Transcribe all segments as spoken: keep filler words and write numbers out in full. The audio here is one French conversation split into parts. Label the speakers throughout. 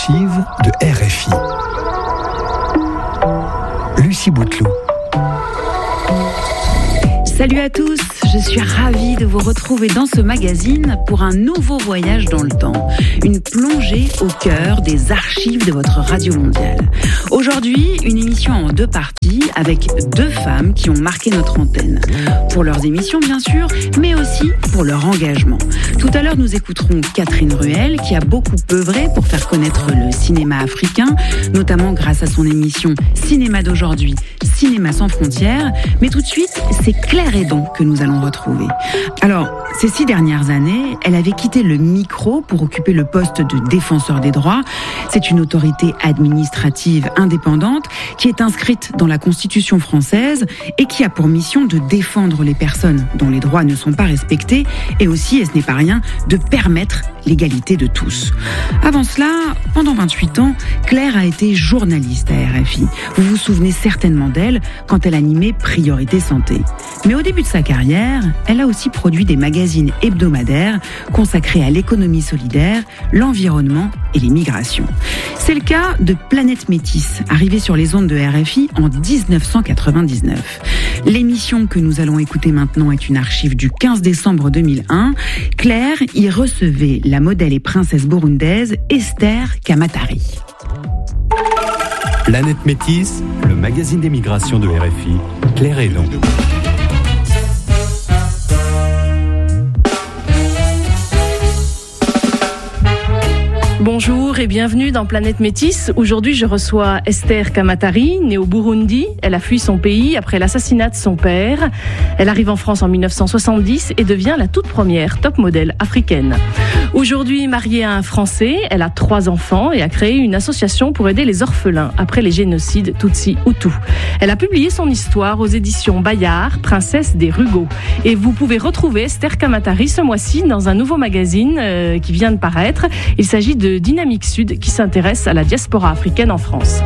Speaker 1: archives de R F I. Lucie Bouteloup.
Speaker 2: Salut à tous, je suis ravie de vous retrouver dans ce magazine pour un nouveau voyage dans le temps, une plongée au cœur des archives de votre radio mondiale. Aujourd'hui, une émission en deux parties avec deux femmes qui ont marqué notre antenne. Pour leurs émissions bien sûr, mais aussi pour leur engagement. Tout à l'heure, nous écouterons Catherine Ruel qui a beaucoup œuvré pour faire connaître le cinéma africain, notamment grâce à son émission Cinéma d'aujourd'hui, Cinéma sans frontières. Mais tout de suite, c'est Claire Hédon que nous allons retrouver. Alors, ces six dernières années, elle avait quitté le micro pour occuper le poste de défenseur des droits. C'est une autorité administrative indépendante qui est inscrite dans la Constitution française et qui a pour mission de défendre les personnes dont les droits ne sont pas respectés et aussi, et ce n'est pas rien, de permettre l'égalité de tous. Avant cela, pendant vingt-huit ans, Claire a été journaliste à R F I. Vous vous souvenez certainement d'elle quand elle animait Priorité Santé. Mais au début de sa carrière, elle a aussi produit des magazines hebdomadaires consacrés à l'économie solidaire, l'environnement et les migrations. C'est le cas de Planète Métis, arrivée sur les ondes de R F I en dix-neuf cent quatre-vingt-dix-neuf. L'émission que nous allons écouter maintenant est une archive du quinze décembre deux mille un. Claire y recevait la modèle et princesse burundaise Esther Kamatari.
Speaker 1: Planète Métis, le magazine des migrations de R F I, Claire Hédon.
Speaker 3: Bonjour et bienvenue dans Planète Métis. Aujourd'hui, je reçois Esther Kamatari, née au Burundi. Elle a fui son pays après l'assassinat de son père. Elle arrive en France en dix-neuf cent soixante-dix et devient la toute première top modèle africaine. Aujourd'hui, mariée à un Français, elle a trois enfants et a créé une association pour aider les orphelins après les génocides Tutsi-Hutu. Elle a publié son histoire aux éditions Bayard, Princesse des Rugots. Et vous pouvez retrouver Esther Kamatari ce mois-ci dans un nouveau magazine euh, qui vient de paraître. Il s'agit de Dynamique Sud qui s'intéresse à la diaspora africaine en France.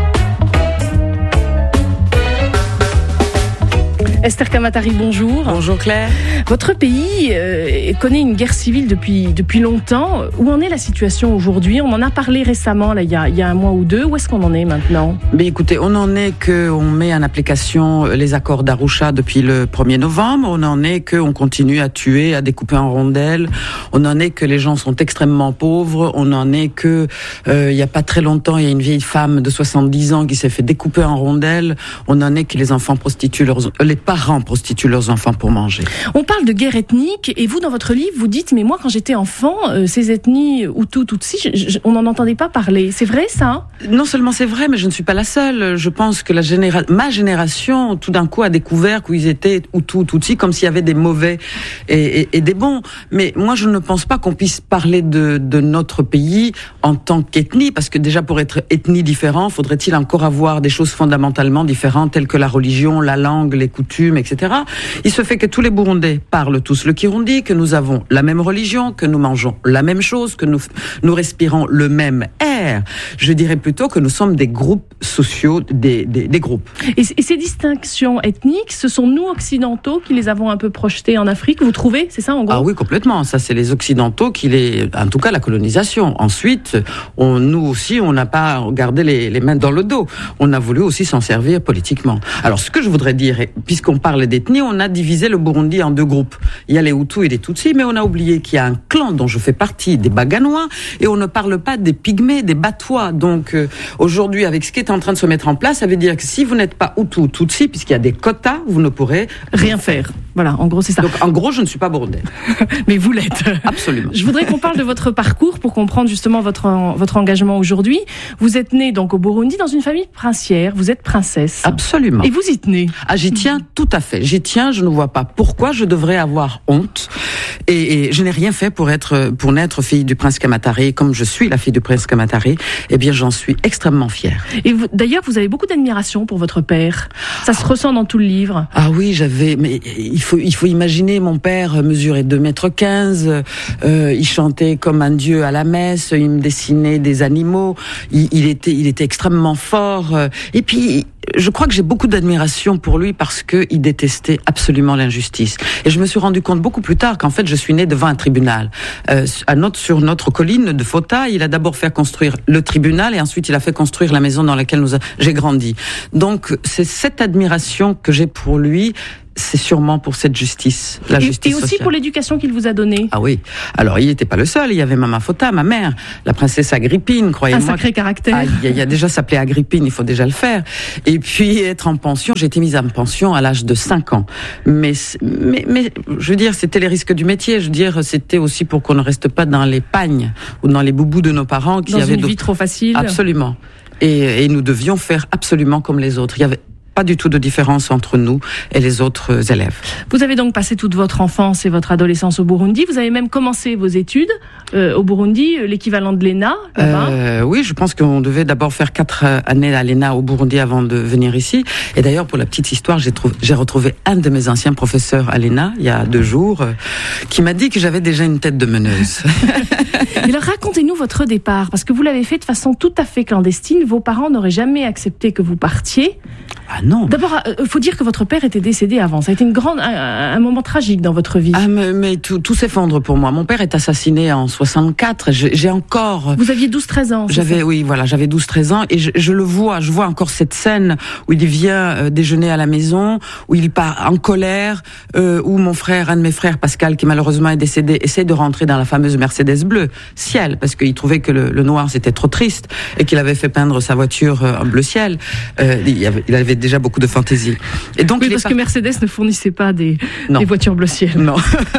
Speaker 3: Esther Kamatari, bonjour.
Speaker 4: Bonjour Claire.
Speaker 3: Votre pays euh, connaît une guerre civile depuis, depuis longtemps. Où en est la situation aujourd'hui ? On en a parlé récemment, là, il, y a, il y a un mois ou deux. Où est-ce qu'on en est maintenant ?
Speaker 4: Mais écoutez, on en est qu'on met en application les accords d'Arusha depuis le premier novembre. On en est qu'on continue à tuer, à découper en rondelles. On en est que les gens sont extrêmement pauvres. On en est que euh, il y a pas très longtemps, il y a une vieille femme de soixante-dix ans qui s'est fait découper en rondelles. On en est que les enfants prostituent leurs... Les parents prostituent leurs enfants pour manger.
Speaker 3: On parle de guerre ethnique et vous, dans votre livre, vous dites « Mais moi, quand j'étais enfant, euh, ces ethnies Hutu, Tutsi, je, je, on n'en entendait pas parler. » C'est vrai, ça ?
Speaker 4: Non seulement c'est vrai, mais je ne suis pas la seule. Je pense que la généra... ma génération, tout d'un coup, a découvert qu'ils étaient Hutu, Tutsi, comme s'il y avait des mauvais et, et, et des bons. Mais moi, je ne pense pas qu'on puisse parler de, de notre pays en tant qu'ethnie, parce que déjà, pour être ethnie différent, faudrait-il encore avoir des choses fondamentalement différentes, telles que la religion, la langue, les coutumes, et cetera. Il se fait que tous les Burundais parlent tous le Kirundi, que nous avons la même religion, que nous mangeons la même chose, que nous, nous respirons le même air. Je dirais plutôt que nous sommes des groupes sociaux, des, des, des groupes.
Speaker 3: Et, et ces distinctions ethniques, ce sont nous, occidentaux, qui les avons un peu projetées en Afrique, vous trouvez ? C'est ça, en gros ?
Speaker 4: Ah oui, complètement. Ça, c'est les occidentaux qui les... En tout cas, la colonisation. Ensuite, on, nous aussi, on n'a pas gardé les, les mains dans le dos. On a voulu aussi s'en servir politiquement. Alors, ce que je voudrais dire, puisqu'on parle d'ethnie, on a divisé le Burundi en deux groupes. Il y a les Hutus et les Tutsis, mais on a oublié qu'il y a un clan dont je fais partie, des Baganois, et on ne parle pas des Pygmées, des Batois. Donc euh, aujourd'hui, avec ce qui est en train de se mettre en place, ça veut dire que si vous n'êtes pas Hutu ou Tutsi, puisqu'il y a des quotas, vous ne pourrez
Speaker 3: rien faire. Voilà, en gros, c'est ça.
Speaker 4: Donc en gros, je ne suis pas burundais.
Speaker 3: Mais vous l'êtes.
Speaker 4: Absolument.
Speaker 3: Je voudrais qu'on parle de votre parcours pour comprendre justement votre, votre engagement aujourd'hui. Vous êtes née donc au Burundi dans une famille princière, vous êtes princesse.
Speaker 4: Absolument.
Speaker 3: Et vous y tenez.
Speaker 4: Ah, j'y tiens tout à fait. J'y tiens, je ne vois pas pourquoi je devrais avoir honte. Et, et je n'ai rien fait pour être, pour naître fille du prince Kamatari, comme je suis la fille du prince Kamatari. Eh bien, j'en suis extrêmement fière.
Speaker 3: Et vous, d'ailleurs, vous avez beaucoup d'admiration pour votre père. Ça se ressent dans tout le livre.
Speaker 4: Ah oui, j'avais, mais il faut, il faut imaginer, mon père mesurait deux mètres quinze, euh, il chantait comme un dieu à la messe, il me dessinait des animaux, il, il était, il était extrêmement fort. Euh, et puis, je crois que j'ai beaucoup d'admiration pour lui parce que il détestait absolument l'injustice. Et je me suis rendu compte beaucoup plus tard qu'en fait, je suis née devant un tribunal. Euh, à notre, sur notre colline de Fota, il a d'abord fait construire le tribunal et ensuite il a fait construire la maison dans laquelle nous a, j'ai grandi. Donc, c'est cette admiration que j'ai pour lui. C'est sûrement pour cette justice, la
Speaker 3: et,
Speaker 4: justice
Speaker 3: Et aussi
Speaker 4: sociale.
Speaker 3: pour l'éducation qu'il vous a donnée.
Speaker 4: Ah oui. Alors, il n'était pas le seul. Il y avait Mama Fota, ma mère, la princesse Agrippine, croyez-moi.
Speaker 3: Un sacré caractère.
Speaker 4: Ah, il y a déjà s'appelé Agrippine, il faut déjà le faire. Et puis, être en pension, j'ai été mise en pension à l'âge de cinq ans. Mais, mais, mais, je veux dire, c'était les risques du métier. Je veux dire, c'était aussi pour qu'on ne reste pas dans les pagnes ou dans les boubous de nos parents qui
Speaker 3: dans
Speaker 4: avaient
Speaker 3: une vie trop facile.
Speaker 4: Absolument. Et, et nous devions faire absolument comme les autres. Il y avait pas du tout de différence entre nous et les autres élèves.
Speaker 3: Vous avez donc passé toute votre enfance et votre adolescence au Burundi. Vous avez même commencé vos études euh, au Burundi, l'équivalent de l'E N A, là-bas.
Speaker 4: Euh, oui, je pense qu'on devait d'abord faire quatre années à l'E N A au Burundi avant de venir ici. Et d'ailleurs, pour la petite histoire, j'ai, trouvé, j'ai retrouvé un de mes anciens professeurs à l'E N A, il y a deux jours, euh, qui m'a dit que j'avais déjà une tête de meneuse.
Speaker 3: Et alors, racontez-nous votre départ, parce que vous l'avez fait de façon tout à fait clandestine. Vos parents n'auraient jamais accepté que vous partiez.
Speaker 4: Ah non.
Speaker 3: D'abord, il euh, faut dire que votre père était décédé avant. Ça a été une grande, un, un moment tragique dans votre vie.
Speaker 4: Ah, mais, mais tout, tout s'effondre pour moi. Mon père est assassiné en soixante-quatre. J'ai, j'ai encore...
Speaker 3: Vous aviez douze treize ans.
Speaker 4: J'avais, oui, voilà, j'avais douze treize ans et je, je le vois, je vois encore cette scène où il vient euh, déjeuner à la maison, où il part en colère, euh, où mon frère, un de mes frères, Pascal, qui malheureusement est décédé, essaie de rentrer dans la fameuse Mercedes bleue, ciel, parce qu'il trouvait que le, le noir c'était trop triste et qu'il avait fait peindre sa voiture euh, en bleu ciel. Euh, il, avait, il avait déjà beaucoup de fantaisie. Et donc,
Speaker 3: oui,
Speaker 4: il
Speaker 3: parce
Speaker 4: est
Speaker 3: que Mercedes ne fournissait pas des, des voitures bleu ciel.
Speaker 4: Non.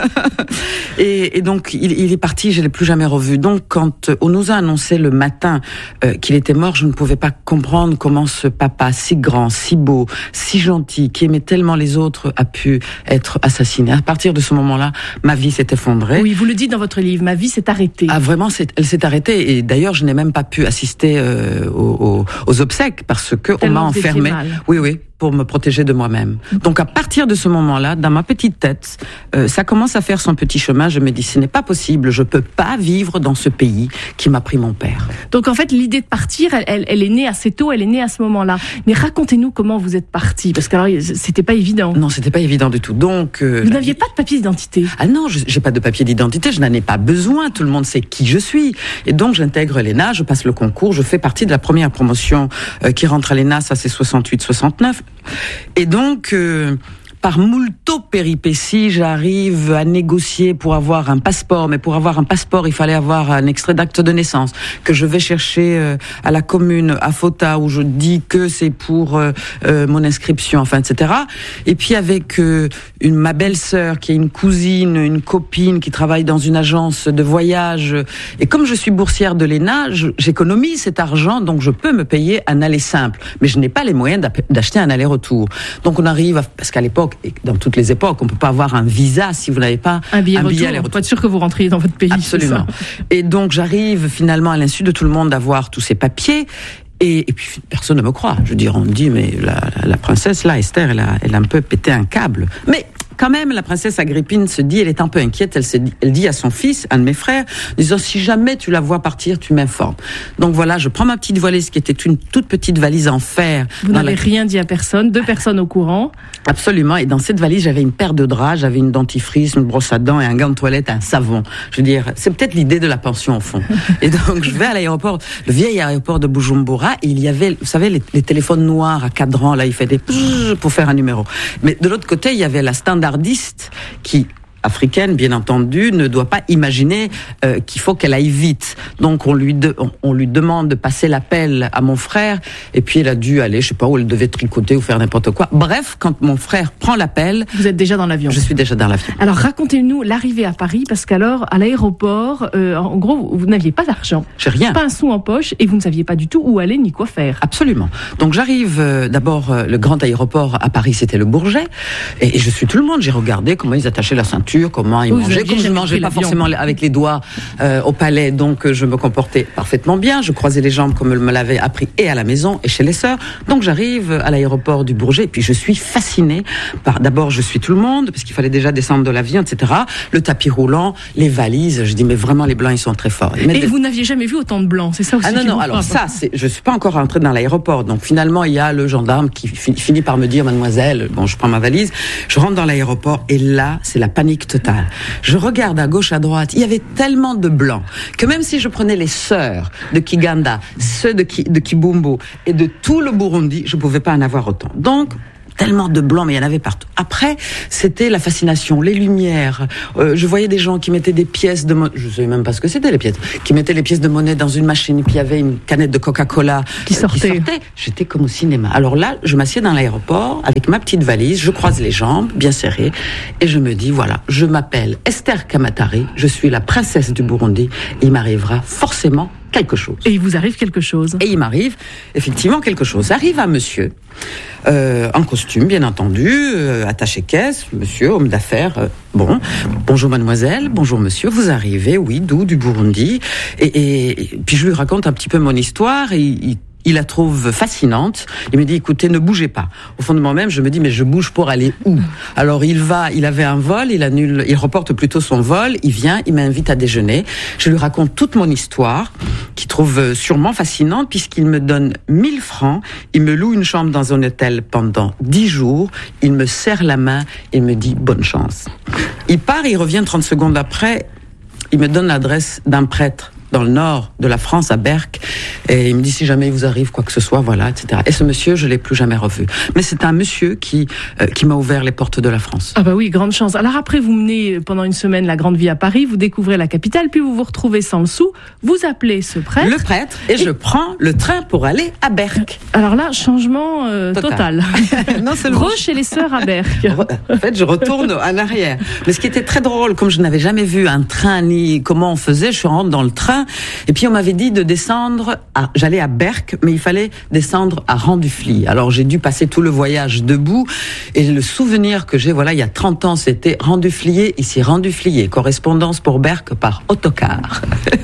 Speaker 4: et, et donc, il, il est parti, je l'ai plus jamais revu. Donc, quand on nous a annoncé le matin euh, qu'il était mort, je ne pouvais pas comprendre comment ce papa si grand, si beau, si gentil, qui aimait tellement les autres, a pu être assassiné. À partir de ce moment-là, ma vie s'est effondrée.
Speaker 3: Oui, vous le dites dans votre livre, ma vie s'est arrêtée.
Speaker 4: Ah, vraiment, c'est, elle s'est arrêtée. Et d'ailleurs, je n'ai même pas pu assister euh, aux, aux, aux obsèques parce que on m'a enfermée. Oui, oui. Pour me protéger de moi-même. Donc à partir de ce moment-là, dans ma petite tête, euh, ça commence à faire son petit chemin. Je me dis, ce n'est pas possible, je peux pas vivre dans ce pays qui m'a pris mon père.
Speaker 3: Donc en fait, l'idée de partir, elle, elle, elle est née assez tôt, elle est née à ce moment-là. Mais racontez-nous comment vous êtes parti, parce que alors c'était pas évident.
Speaker 4: Non, c'était pas évident du tout. Donc euh,
Speaker 3: vous n'aviez pas de papier d'identité.
Speaker 4: Ah non, je, j'ai pas de papier d'identité, je n'en ai pas besoin. Tout le monde sait qui je suis. Et donc j'intègre l'E N A, je passe le concours, je fais partie de la première promotion euh, qui rentre à l'E N A, ça c'est soixante-huit soixante-neuf. Et donc, euh, par moulto péripéties, j'arrive à négocier pour avoir un passeport. Mais pour avoir un passeport, il fallait avoir un extrait d'acte de naissance que je vais chercher euh, à la commune, à Fota, où je dis que c'est pour euh, euh, mon inscription, enfin, et cetera. Et puis avec euh, une, ma belle-sœur qui est une cousine, une copine qui travaille dans une agence de voyage. Et comme je suis boursière de l'E N A, je, j'économise cet argent, donc je peux me payer un aller simple. Mais je n'ai pas les moyens d'acheter un aller-retour. Donc on arrive, à, parce qu'à l'époque, et dans toutes les époques, on peut pas avoir un visa si vous n'avez pas
Speaker 3: un billet,
Speaker 4: un billet
Speaker 3: aller-retour. Pour être sûr que vous rentriez dans votre pays.
Speaker 4: Absolument. Et donc j'arrive finalement à l'insu de tout le monde d'avoir tous ces papiers. Et, et puis personne ne me croit. Je veux dire, on me dit, mais la, la, la princesse là, Esther, elle a, elle a un peu pété un câble. Mais quand même, la princesse Agrippine se dit, elle est un peu inquiète, elle, se dit, elle dit à son fils, un de mes frères, disant, si jamais tu la vois partir, tu m'informes. Donc voilà, je prends ma petite valise, qui était une toute petite valise en fer.
Speaker 3: Vous n'avez la... rien dit à personne, deux personnes au courant.
Speaker 4: Absolument, et dans cette valise, j'avais une paire de draps, j'avais une dentifrice, une brosse à dents et un gant de toilette, un savon. Je veux dire, c'est peut-être l'idée de la pension au fond. Et donc, je vais à l'aéroport, le vieil aéroport de Bujumbura, et il y avait, vous savez, les, les téléphones noirs à cadran, là, il fait des pour faire un numéro. Mais de l'autre côté, il y avait la standard qui, africaine bien entendu, ne doit pas imaginer euh, qu'il faut qu'elle aille vite. Donc on lui, de, on, on lui demande de passer l'appel à mon frère, et puis elle a dû aller, je sais pas où, elle devait tricoter ou faire n'importe quoi. Bref, quand mon frère prend l'appel...
Speaker 3: Vous êtes déjà dans l'avion.
Speaker 4: Je suis déjà dans l'avion.
Speaker 3: Alors racontez-nous l'arrivée à Paris, parce qu'alors, à l'aéroport, euh, en gros, vous n'aviez pas d'argent.
Speaker 4: J'ai rien.
Speaker 3: Pas un sou en poche, et vous ne saviez pas du tout où aller ni quoi faire.
Speaker 4: Absolument. Donc j'arrive, euh, d'abord, euh, le grand aéroport à Paris, c'était le Bourget, et, et je suis tout le monde, j'ai regardé comment ils attachaient la ceinture, culture, comment ils
Speaker 3: Vous
Speaker 4: mangeaient. Comme je ne mangeais pas
Speaker 3: l'avion.
Speaker 4: forcément avec les doigts euh, au palais, donc euh, je me comportais parfaitement bien. Je croisais les jambes comme elle me l'avait appris et à la maison et chez les sœurs. Donc j'arrive à l'aéroport du Bourget et puis je suis fascinée par, d'abord je suis tout le monde, parce qu'il fallait déjà descendre de l'avion, et cetera. Le tapis roulant, les valises, je dis mais vraiment les Blancs ils sont très forts.
Speaker 3: Et des... vous n'aviez jamais vu autant de Blancs, c'est ça aussi?
Speaker 4: Ah non,
Speaker 3: qui
Speaker 4: non,
Speaker 3: vous
Speaker 4: alors
Speaker 3: frappe.
Speaker 4: ça, c'est, je suis pas encore rentrée dans l'aéroport, donc finalement il y a le gendarme qui fi- finit par me dire, mademoiselle, bon je prends ma valise, je rentre dans l'aéroport et là c'est la panique totale. Je regarde à gauche, à droite, il y avait tellement de Blancs que même si je prenais les sœurs de Kiganda, ceux de, Ki, de Kibumbu et de tout le Burundi, je pouvais pas en avoir autant. Donc tellement de Blancs, mais il y en avait partout. Après, c'était la fascination, les lumières. Euh, je voyais des gens qui mettaient des pièces de monnaie, je ne savais même pas ce que c'était les pièces, qui mettaient les pièces de monnaie dans une machine, puis il y avait une canette de Coca-Cola
Speaker 3: qui sortait.
Speaker 4: Euh, qui sortait. J'étais comme au cinéma. Alors là, je m'assieds dans l'aéroport avec ma petite valise, je croise les jambes, bien serrées, et je me dis, voilà, je m'appelle Esther Kamatari, je suis la princesse du Burundi, et il m'arrivera forcément quelque chose.
Speaker 3: Et il vous arrive quelque chose.
Speaker 4: Et il m'arrive effectivement quelque chose. Arrive un monsieur, euh, en costume bien entendu, euh, attaché caisse, monsieur, homme d'affaires. Euh, bon, bonjour mademoiselle, bonjour monsieur, vous arrivez, oui, d'où, du Burundi. Et, et, et puis je lui raconte un petit peu mon histoire et il Il la trouve fascinante. Il me dit, écoutez, ne bougez pas. Au fond de moi-même, je me dis, mais je bouge pour aller où? Alors il va, il avait un vol, il annule, il reporte plutôt son vol, il vient, il m'invite à déjeuner. Je lui raconte toute mon histoire, qu'il trouve sûrement fascinante, puisqu'il me donne mille francs, il me loue une chambre dans un hôtel pendant dix jours, il me serre la main, il me dit, bonne chance. Il part, il revient trente secondes après, il me donne l'adresse d'un prêtre dans le nord de la France, à Berck, et il me dit si jamais il vous arrive quoi que ce soit, voilà, et cetera. Et ce monsieur, je l'ai plus jamais revu. Mais c'est un monsieur qui euh, qui m'a ouvert les portes de la France.
Speaker 3: Ah bah oui, grande chance. Alors après, vous menez pendant une semaine la grande vie à Paris, vous découvrez la capitale, puis vous vous retrouvez sans le sou, vous appelez ce prêtre.
Speaker 4: Le prêtre, et, et je prends le train pour aller à Berck.
Speaker 3: Alors là, changement euh, total.
Speaker 4: total. Non, c'est
Speaker 3: Re chez les sœurs à Berck.
Speaker 4: En fait, je retourne en arrière. Mais ce qui était très drôle, comme je n'avais jamais vu un train ni comment on faisait, je suis rentrée dans le train. Et puis on m'avait dit de descendre, à, j'allais à Berck, mais il fallait descendre à Randufly. Alors j'ai dû passer tout le voyage debout, et le souvenir que j'ai, voilà, il y a trente ans, c'était Randuflier, ici Randuflier, correspondance pour Berck par autocar.